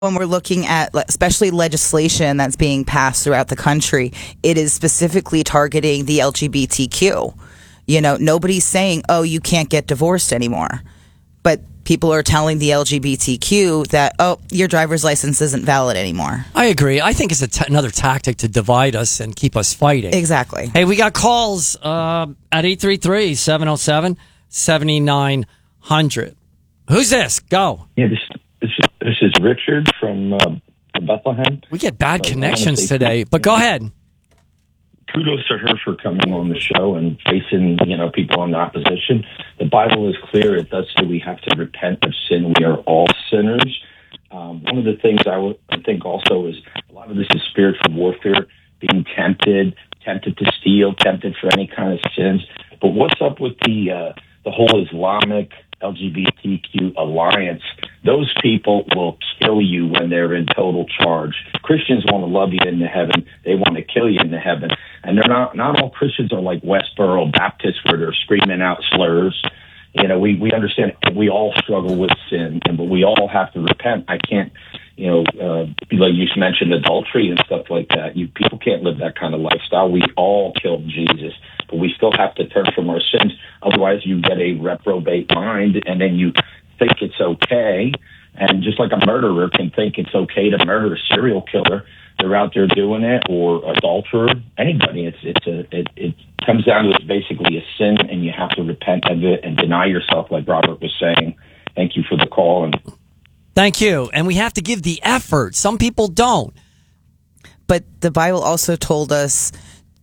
when we're looking at especially legislation that's being passed throughout the country, it is specifically targeting the LGBTQ. Nobody's saying, oh, you can't get divorced anymore. But people are telling the LGBTQ that, oh, your driver's license isn't valid anymore. I agree. I think it's another tactic to divide us and keep us fighting. Exactly. Hey, we got calls at 833-707-7900. Who's this? Go. Yeah, this is Richard from Bethlehem. We get bad connections today, but go ahead. Kudos to her for coming on the show and facing, people in opposition. The Bible is clear. It does say we have to repent of sin. We are all sinners. One of the things I think also is a lot of this is spiritual warfare, being tempted to steal, tempted for any kind of sins. But what's up with the whole Islamic LGBTQ alliance? Those people will kill you when they're in total charge. Christians want to love you into heaven. They want to kill you into heaven. And they're not all Christians are like Westboro Baptists where they're screaming out slurs. We understand we all struggle with sin, but we all have to repent. I can't, like you mentioned adultery and stuff like that. People can't live that kind of lifestyle. We all killed Jesus, but we still have to turn from our sins. Otherwise, you get a reprobate mind, and then you think it's okay. And just like a murderer can think it's okay to murder a serial killer, they're out there doing it, or adulterer, anybody. It comes down to it's basically a sin, and you have to repent of it and deny yourself, like Robert was saying. Thank you for the call. And thank you. And we have to give the effort. Some people don't. But the Bible also told us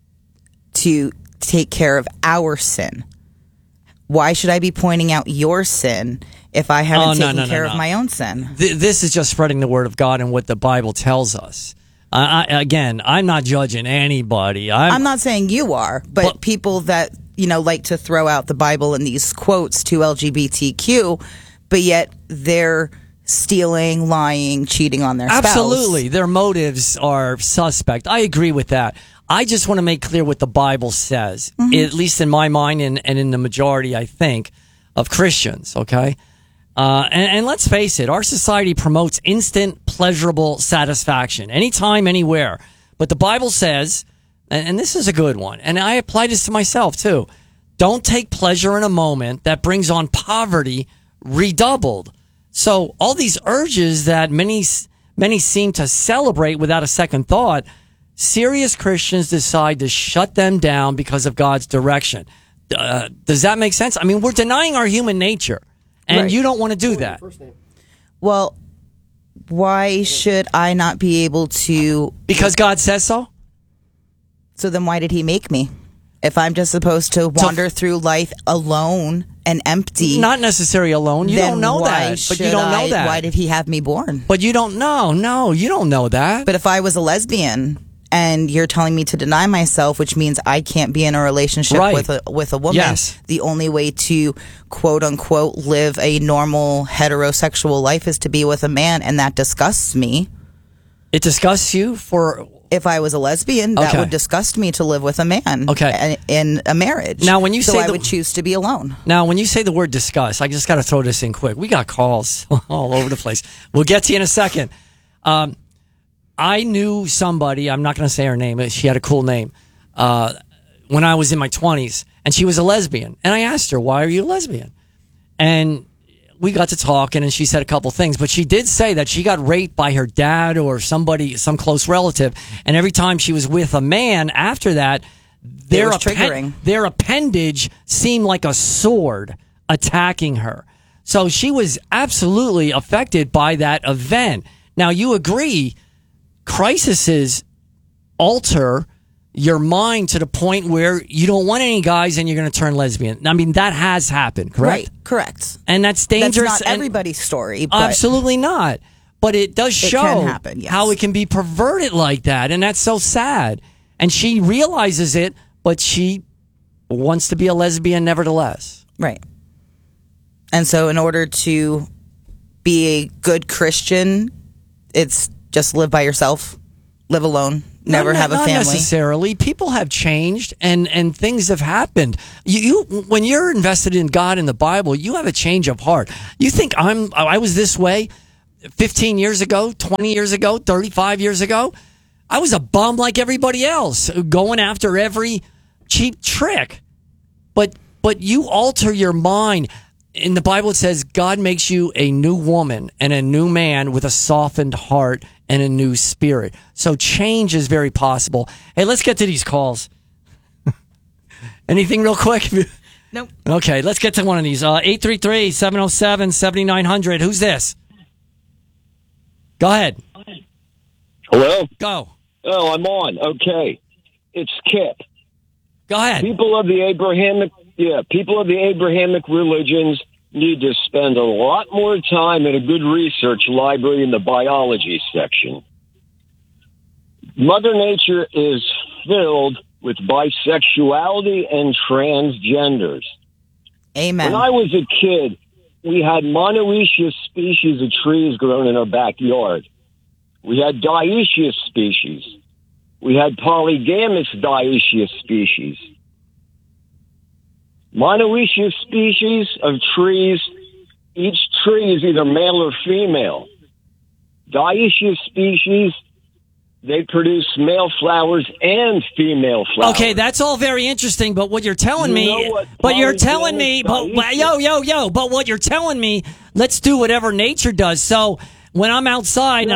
to take care of our sin. Why should I be pointing out your sin if I haven't taken care of my own sin? This is just spreading the word of God and what the Bible tells us. Again, I'm not judging anybody. I'm not saying you are, but people that, like to throw out the Bible in these quotes to LGBTQ, but yet they're stealing, lying, cheating on their spouse. Absolutely. Their motives are suspect. I agree with that. I just want to make clear what the Bible says, at least in my mind and in the majority, I think, of Christians, okay? And let's face it, our society promotes instant, pleasurable satisfaction, anytime, anywhere. But the Bible says, and this is a good one, and I apply this to myself too, don't take pleasure in a moment that brings on poverty redoubled. So all these urges that many seem to celebrate without a second thought, serious Christians decide to shut them down because of God's direction. Does that make sense? I mean, we're denying our human nature. And right. You don't want to do that. Well, why should I not be able to? Because God says so? So then why did he make me? If I'm just supposed to wander through life alone and empty. Not necessarily alone. You don't know that. But you don't know that. Why did he have me born? But you don't know. No, you don't know that. But if I was a lesbian and you're telling me to deny myself, which means I can't be in a relationship with a woman. Yes. The only way to quote unquote live a normal heterosexual life is to be with a man, and that disgusts me. It disgusts you for if I was a lesbian, that would disgust me to live with a man. Okay. In a marriage. Now, when you say I would choose to be alone. Now, when you say the word disgust, I just got to throw this in quick. We got calls all over the place. We'll get to you in a second. I knew somebody, I'm not going to say her name, she had a cool name, when I was in my 20s, and she was a lesbian. And I asked her, why are you a lesbian? And we got to talking, and she said a couple things, but she did say that she got raped by her dad or somebody, some close relative, and every time she was with a man after that, their appendage seemed like a sword attacking her. So she was absolutely affected by that event. Now, you agree, crises alter your mind to the point where you don't want any guys and you're going to turn lesbian. I mean, that has happened, correct? Right, correct. And that's dangerous. That's not everybody's story. But absolutely not. But it does show can happen, yes. how it can be perverted like that, and that's so sad. And she realizes it, but she wants to be a lesbian nevertheless. Right. And so in order to be a good Christian, it's just live by yourself, live alone, never have a family. Not necessarily. People have changed and things have happened. You when you're invested in God and the Bible, you have a change of heart. You think I was this way, 15 years ago, 20 years ago, 35 years ago, I was a bum like everybody else, going after every cheap trick. But you alter your mind. In the Bible, it says God makes you a new woman and a new man with a softened heart and a new spirit. So change is very possible. Hey, let's get to these calls. Anything real quick? Nope. Okay, let's get to one of these. 833-707-7900. Who's this? Go ahead. Hello? Go. Oh, I'm on. Okay. It's Kip. Go ahead. People of the Abrahamic religions need to spend a lot more time in a good research library in the biology section. Mother Nature is filled with bisexuality and transgenders. Amen. When I was a kid, we had monoecious species of trees growing in our backyard. We had dioecious species. We had polygamous dioecious species. Monoecious species of trees, each tree is either male or female. Dioecious species, they produce male flowers and female flowers. Okay, that's all very interesting, but what you're telling me, but what you're telling me, let's do whatever nature does. So when I'm outside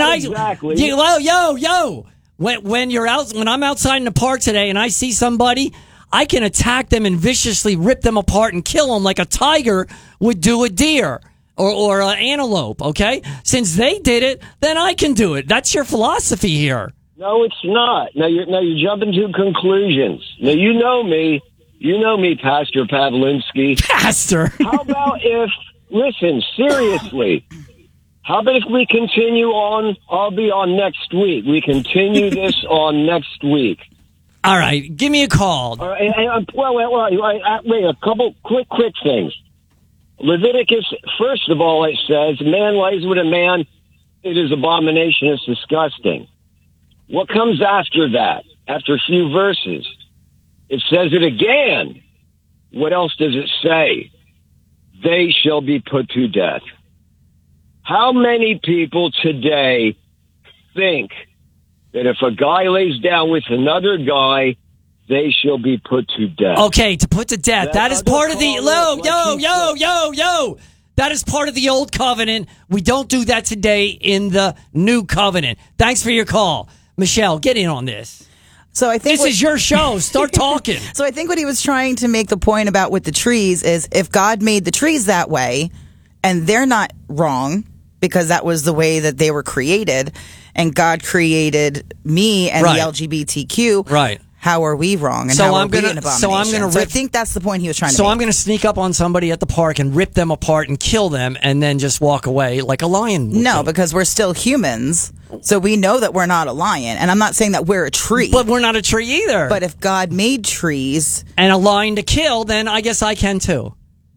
when I'm outside in the park today and I see somebody, I can attack them and viciously rip them apart and kill them like a tiger would do a deer or an antelope, okay? Since they did it, then I can do it. That's your philosophy here. No, it's not. Now you're jumping to conclusions. Now you know me, Pastor Pavlinsky. Pastor. How about listen, seriously, how about if we continue on? I'll be on next week. We continue this on next week. All right, give me a call. Wait, a couple quick things. Leviticus, first of all, it says, man lies with a man, it is abomination, it's disgusting. What comes after that? After a few verses? It says it again. What else does it say? They shall be put to death. How many people today think that if a guy lays down with another guy, they shall be put to death? Okay, to put to death. That is part of the... Yo. That is part of the old covenant. We don't do that today in the new covenant. Thanks for your call. Michelle, get in on this. So I think this is your show. Start talking. So I think what he was trying to make the point about with the trees is if God made the trees that way, and they're not wrong because that was the way that they were created, and God created me and the LGBTQ. Right. How are we wrong? And so how I'm are we an abomination? So I think that's the point he was trying to make. So I'm going to sneak up on somebody at the park and rip them apart and kill them and then just walk away like a lion. No, because we're still humans. So we know that we're not a lion. And I'm not saying that we're a tree. But we're not a tree either. But if God made trees... and a lion to kill, then I guess I can too.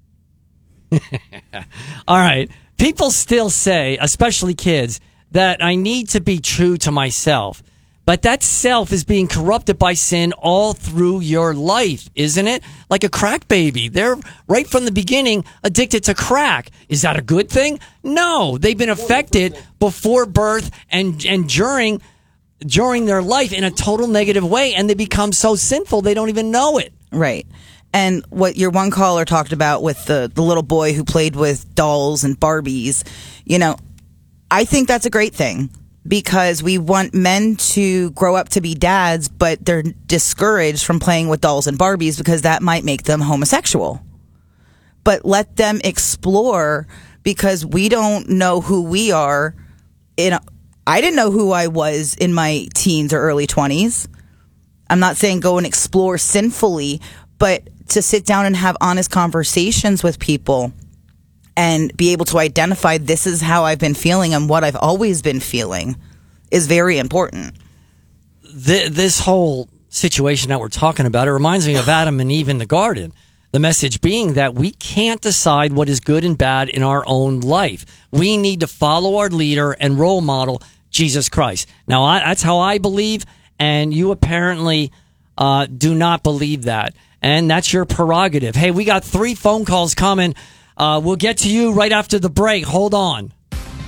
All right. People still say, especially kids, that I need to be true to myself. But that self is being corrupted by sin all through your life, isn't it? Like a crack baby. They're right from the beginning addicted to crack. Is that a good thing? No. They've been affected before birth and during their life in a total negative way, and they become so sinful they don't even know it. Right. And what your one caller talked about with the little boy who played with dolls and Barbies, I think that's a great thing. Because we want men to grow up to be dads, but they're discouraged from playing with dolls and Barbies because that might make them homosexual. But let them explore, because we don't know who we are. I didn't know who I was in my teens or early 20s. I'm not saying go and explore sinfully, but to sit down and have honest conversations with people and be able to identify this is how I've been feeling and what I've always been feeling is very important. This whole situation that we're talking about, it reminds me of Adam and Eve in the garden. The message being that we can't decide what is good and bad in our own life. We need to follow our leader and role model, Jesus Christ. Now, that's how I believe, and you apparently do not believe that. And that's your prerogative. Hey, we got 3 phone calls coming. We'll get to you right after the break. Hold on.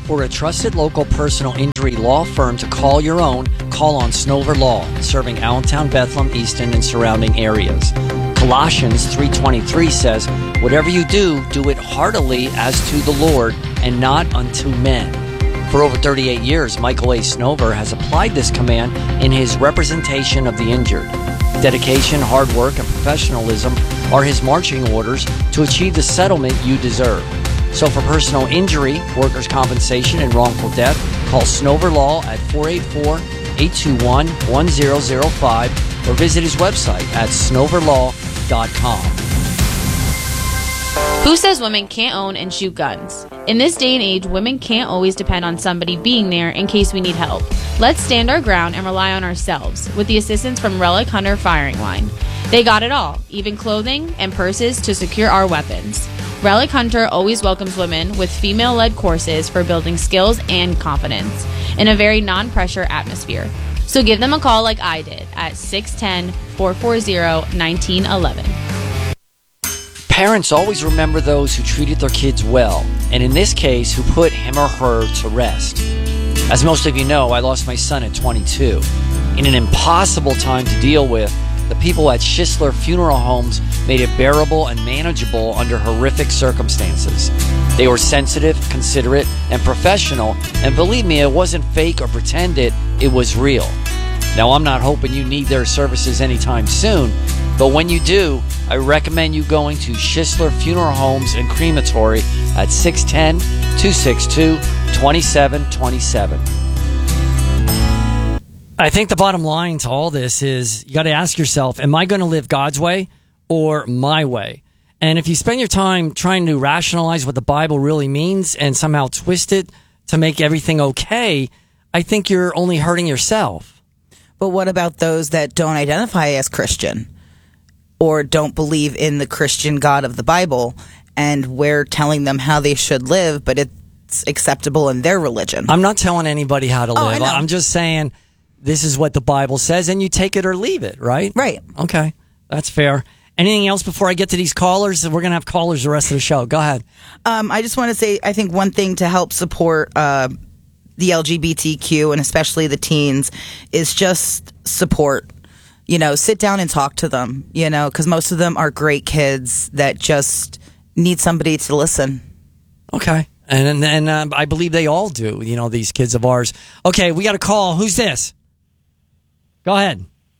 or a trusted local personal injury law firm to call your own, call on Snover Law, serving Allentown, Bethlehem, Easton, and surrounding areas. Colossians 3:23 says, "Whatever you do, do it heartily as to the Lord and not unto men." For over 38 years, Michael A. Snover has applied this command in his representation of the injured. Dedication, hard work, and professionalism are his marching orders to achieve the settlement you deserve. So for personal injury, workers' compensation, and wrongful death, call Snover Law at 484-821-1005 or visit his website at snoverlaw.com. Who says women can't own and shoot guns? In this day and age, women can't always depend on somebody being there in case we need help. Let's stand our ground and rely on ourselves with the assistance from Relic Hunter Firing Line. They got it all, even clothing and purses to secure our weapons. Relic Hunter always welcomes women with female-led courses for building skills and confidence in a very non-pressure atmosphere. So give them a call like I did at 610-440-1911. Parents always remember those who treated their kids well, and in this case, who put him or her to rest. As most of you know, I lost my son at 22. In an impossible time to deal with, the people at Schisler Funeral Homes made it bearable and manageable under horrific circumstances. They were sensitive, considerate, and professional, and believe me, it wasn't fake or pretended, it was real. Now, I'm not hoping you need their services anytime soon, but when you do, I recommend you going to Schisler Funeral Homes and Crematory at 610-262-2727. I think the bottom line to all this is you got to ask yourself, am I going to live God's way or my way? And if you spend your time trying to rationalize what the Bible really means and somehow twist it to make everything okay, I think you're only hurting yourself. But what about those that don't identify as Christian or don't believe in the Christian God of the Bible, and we're telling them how they should live, but it's acceptable in their religion? I'm not telling anybody how to live. I know. I'm just saying this is what the Bible says, and you take it or leave it, right? Right. Okay. That's fair. Anything else before I get to these callers? We're going to have callers the rest of the show. Go ahead. I just want to say, I think one thing to help support the LGBTQ and especially the teens is just support. You know, sit down and talk to them, you know, because most of them are great kids that just need somebody to listen. Okay. And I believe they all do, you know, these kids of ours. Okay, we got a call. Who's this? Go ahead.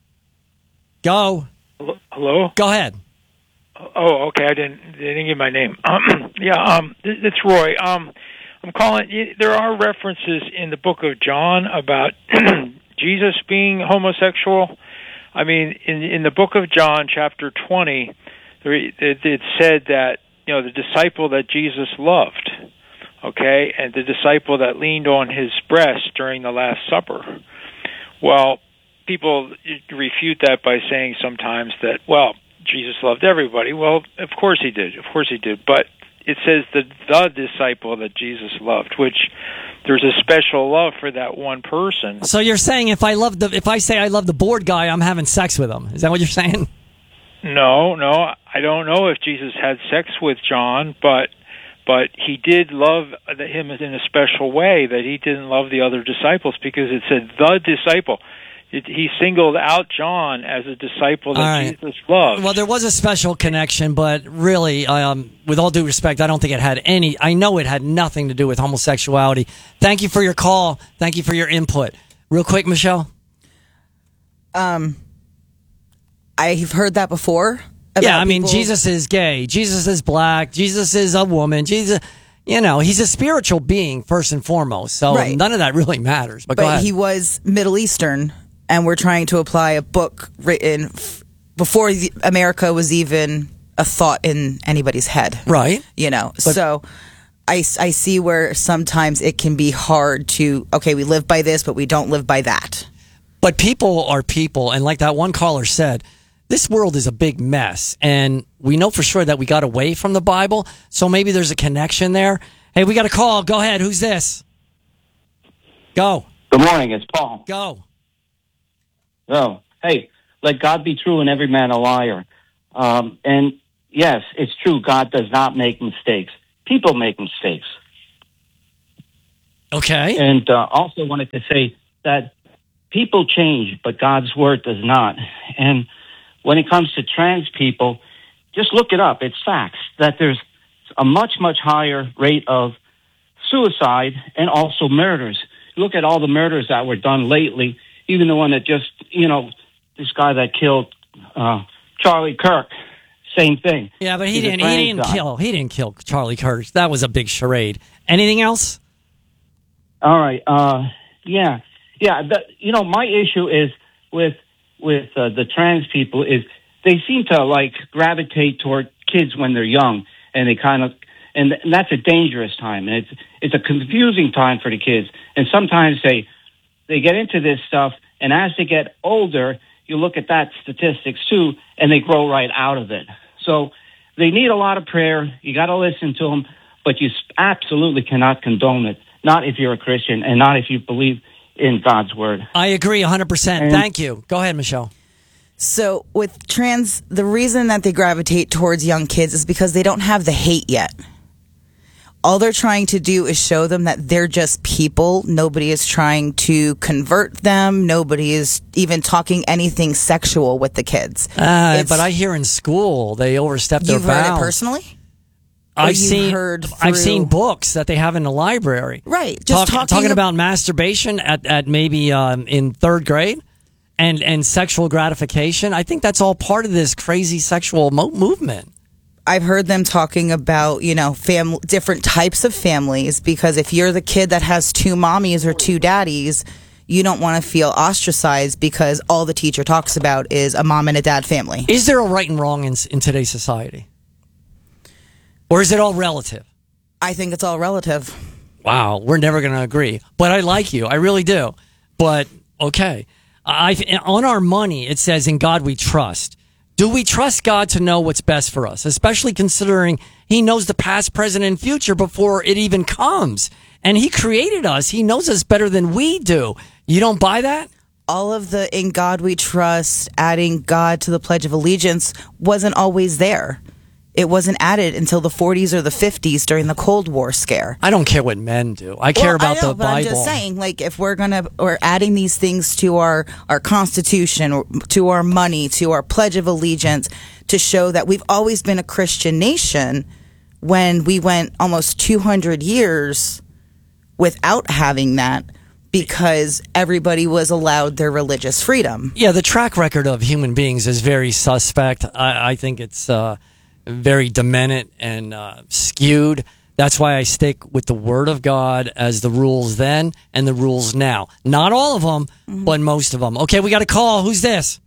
Go. Hello? Go ahead. Oh, okay. They didn't give my name. It's Roy. I'm calling. There are references in the book of John about Jesus being homosexual. I mean, in the book of John, chapter 20, it said that, you know, the disciple that Jesus loved, okay, and the disciple that leaned on his breast during the Last Supper. Well, people refute that by saying sometimes that, well, Jesus loved everybody. Well, of course he did. Of course he did. But it says the disciple that Jesus loved, which there's a special love for that one person. So you're saying if I say I love the board guy, I'm having sex with him. Is that what you're saying? No. I don't know if Jesus had sex with John, but he did love him in a special way that he didn't love the other disciples, because it said the disciple. He singled out John as a disciple that Jesus loved. Well, there was a special connection, but really, with all due respect, I don't think it had any. I know it had nothing to do with homosexuality. Thank you for your call. Thank you for your input. Real quick, Michelle. I've heard that before. Yeah, I mean, Jesus is gay. Jesus is black. Jesus is a woman. Jesus, you know, he's a spiritual being first and foremost. So none of that really matters. But go ahead. He was Middle Eastern. And we're trying to apply a book written before America was even a thought in anybody's head. Right. You know, so I see where sometimes it can be hard to, okay, we live by this, but we don't live by that. But people are people. And like that one caller said, this world is a big mess. And we know for sure that we got away from the Bible. So maybe there's a connection there. Hey, we got a call. Go ahead. Who's this? Go. Good morning. It's Paul. Go. Oh, hey, let God be true and every man a liar. And yes, it's true, God does not make mistakes. People make mistakes. Okay. And also wanted to say that people change, but God's word does not. And when it comes to trans people, just look it up. It's facts that there's a much, much higher rate of suicide and also murders. Look at all the murders that were done lately, even the one that just, this guy that killed Charlie Kirk. Same thing. Yeah, but he didn't kill Charlie Kirk. That was a big charade. Anything else? All right. Yeah. My issue is with the trans people is they seem to gravitate toward kids when they're young, and they and that's a dangerous time, and it's a confusing time for the kids. And sometimes they get into this stuff, and as they get older, you look at that statistics too, and they grow right out of it. So they need a lot of prayer. You got to listen to them, but you absolutely cannot condone it. Not if you're a Christian, and not if you believe in God's word. I agree 100%. Thank you. Go ahead, Michelle. So with trans, the reason that they gravitate towards young kids is because they don't have the hate yet. All they're trying to do is show them that they're just people. Nobody is trying to convert them. Nobody is even talking anything sexual with the kids. But I hear in school they overstep their bounds. You've heard it personally? I've seen books that they have in the library. Right. Just talking about masturbation at maybe in third grade and sexual gratification. I think that's all part of this crazy sexual movement. I've heard them talking about, different types of families, because if you're the kid that has two mommies or two daddies, you don't want to feel ostracized because all the teacher talks about is a mom and a dad family. Is there a right and wrong in today's society? Or is it all relative? I think it's all relative. Wow, we're never going to agree. But I like you. I really do. But, okay. On our money, it says, in God we trust. Do we trust God to know what's best for us, especially considering he knows the past, present, and future before it even comes? And he created us. He knows us better than we do. You don't buy that? All of the in God we trust, adding God to the Pledge of Allegiance wasn't always there. It wasn't added until the 40s or the 50s during the Cold War scare. I don't care what men do. I care about the Bible. I'm just saying, if we're adding these things to our Constitution, to our money, to our Pledge of Allegiance, to show that we've always been a Christian nation, when we went almost 200 years without having that, because everybody was allowed their religious freedom. Yeah, the track record of human beings is very suspect. I think it's very demented and skewed. That's why I stick with the Word of God as the rules then and the rules now. Not all of them, but most of them. Okay, we got a call. Who's this?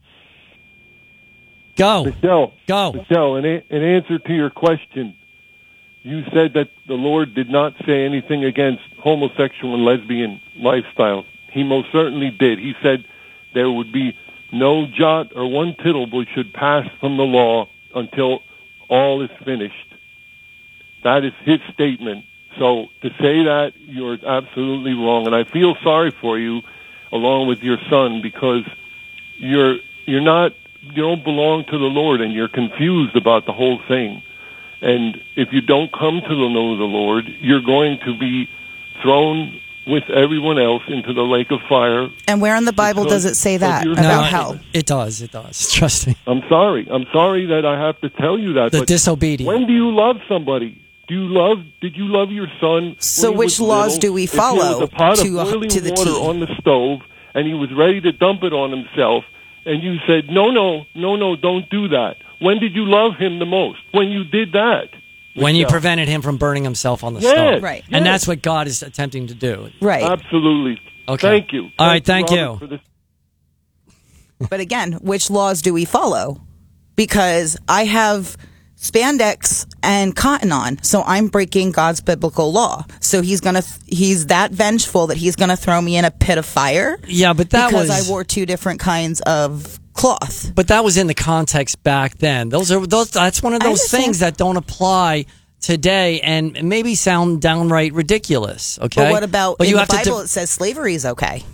Go. Michelle. Go. Michelle, in answer to your question, you said that the Lord did not say anything against homosexual and lesbian lifestyle. He most certainly did. He said there would be no jot or one tittle which should pass from the law until all is finished. That is his statement. So to say that, you're absolutely wrong. And I feel sorry for you, along with your son, because you don't belong to the Lord, and you're confused about the whole thing. And if you don't come to know the Lord, you're going to be thrown with everyone else into the lake of fire. And where in the Bible does it say that about hell? It does. Trust me. I'm sorry that I have to tell you that. The disobedient. When do you love somebody? Did you love your son? So which laws do we follow? If he was a pot of boiling water on the stove and he was ready to dump it on himself, and you said, no, don't do that. When did you love him the most? When you did that. When you prevented him from burning himself on the stove. Right. And that's what God is attempting to do. Right. Absolutely. Okay. Thank you. All right, thank you. But again, which laws do we follow? Because I have spandex and cotton on, so I'm breaking God's biblical law. So he's that vengeful that he's gonna throw me in a pit of fire. Yeah, but because I wore two different kinds of cloth. But that was in the context back then. That's one of those things that don't apply today and maybe sound downright ridiculous. Okay, But what about in the Bible? It says slavery is okay.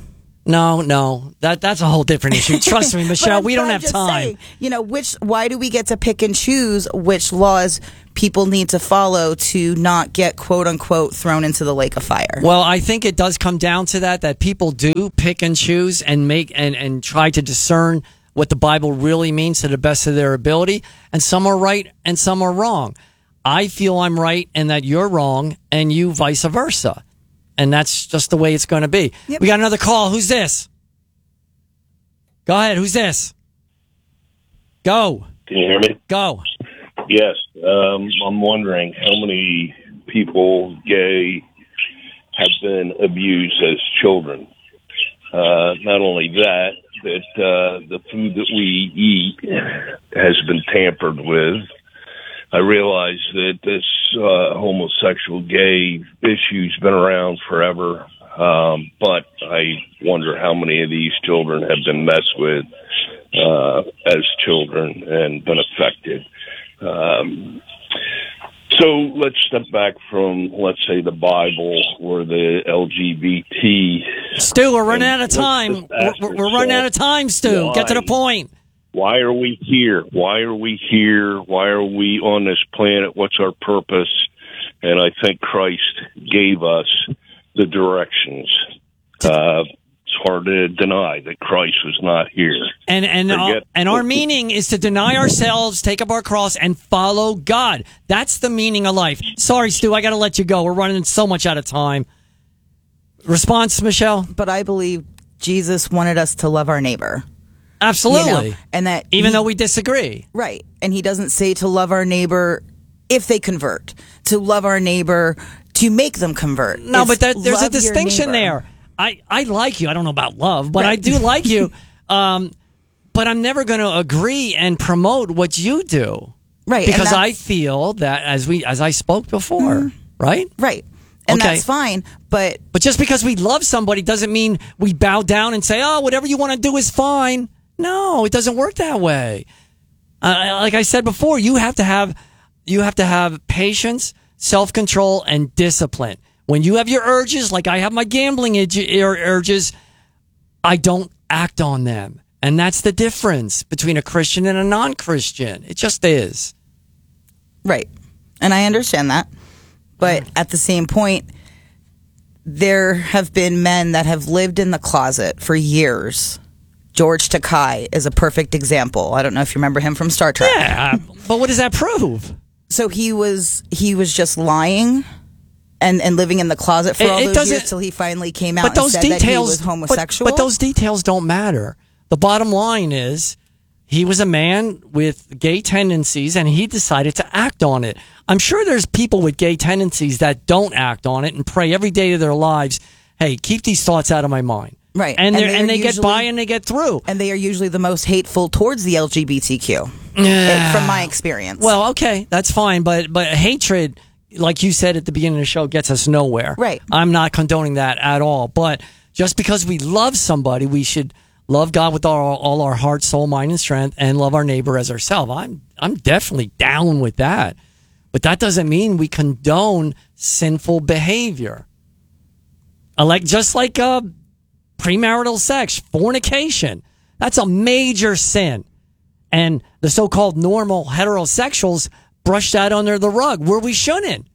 No, that's a whole different issue. Trust me, Michelle, we don't have time. Saying, why do we get to pick and choose which laws people need to follow to not get quote unquote thrown into the lake of fire? Well, I think it does come down to that people do pick and choose and make and try to discern what the Bible really means to the best of their ability. And some are right and some are wrong. I feel I'm right and that you're wrong, and you vice versa. And that's just the way it's going to be. Yep. We got another call. Who's this? Go ahead. Who's this? Go. Can you hear me? Go. Yes. I'm wondering how many people, gay, have been abused as children. Not only that, the food that we eat has been tampered with. I realize that this homosexual gay issue's been around forever, but I wonder how many of these children have been messed with as children and been affected. So let's step back from, let's say, the Bible or the LGBT. Stu, we're running out of time. We're running out of time, Stu. Get to the point. Why are we here? Why are we here? Why are we on this planet? What's our purpose? And I think Christ gave us the directions. It's hard to deny that Christ was not here. And our meaning is to deny ourselves, take up our cross, and follow God. That's the meaning of life. Sorry, Stu, I got to let you go. We're running so much out of time. Response, Michelle? But I believe Jesus wanted us to love our neighbor. Absolutely. And that even though we disagree. Right. And he doesn't say to love our neighbor if they convert, to love our neighbor to make them convert. No, but there's a distinction there. I like you. I don't know about love, but I do like you. But I'm never going to agree and promote what you do. Right. Because I feel that as I spoke before, right? Right. And that's fine, but just because we love somebody doesn't mean we bow down and say, "Oh, whatever you want to do is fine." No, it doesn't work that way. Like I said before, you have to have patience, self-control, and discipline. When you have your urges, like I have my gambling urges, I don't act on them. And that's the difference between a Christian and a non-Christian. It just is. Right. And I understand that. But at the same point, there have been men that have lived in the closet for years. George Takei is a perfect example. I don't know if you remember him from Star Trek. Yeah, but what does that prove? So he was just lying and living in the closet for all those years till he finally came out and said that he was homosexual. But those details don't matter. The bottom line is he was a man with gay tendencies and he decided to act on it. I'm sure there's people with gay tendencies that don't act on it and pray every day of their lives, hey, keep these thoughts out of my mind. Right. And they get by and they get through. And they are usually the most hateful towards the LGBTQ, from my experience. Well, okay, that's fine. But hatred, like you said at the beginning of the show, gets us nowhere. Right. I'm not condoning that at all. But just because we love somebody, we should love God with all our heart, soul, mind, and strength, and love our neighbor as ourselves. I'm definitely down with that. But that doesn't mean we condone sinful behavior. Just like premarital sex, fornication. That's a major sin. And the so-called normal heterosexuals brush that under the rug where we shouldn't.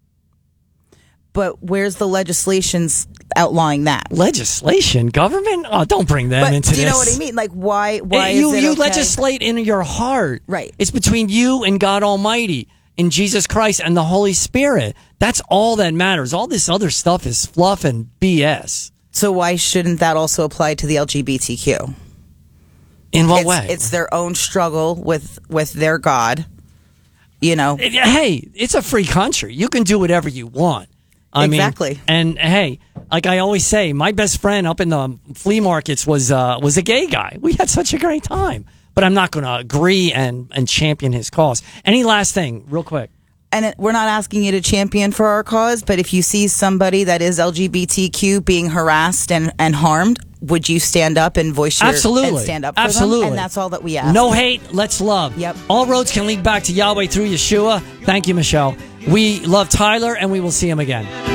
But where's the legislation outlawing that? Legislation? Government? Oh, don't bring them into this. Do you know what I mean? Like, why is it You okay? legislate in your heart. Right. It's between you and God Almighty, in Jesus Christ and the Holy Spirit. That's all that matters. All this other stuff is fluff and BS. So why shouldn't that also apply to the LGBTQ? In what way? It's their own struggle with their God, you know. Hey, it's a free country. You can do whatever you want. Exactly. And hey, like I always say, my best friend up in the flea markets was a gay guy. We had such a great time. But I'm not going to agree and champion his cause. Any last thing, real quick? And we're not asking you to champion for our cause, but if you see somebody that is LGBTQ being harassed and harmed, would you stand up and voice your... Absolutely. And stand up for Absolutely. them? And that's all that we ask. No hate, let's love. Yep. All roads can lead back to Yahweh through Yeshua. Thank you, Michelle. We love Tyler, and we will see him again.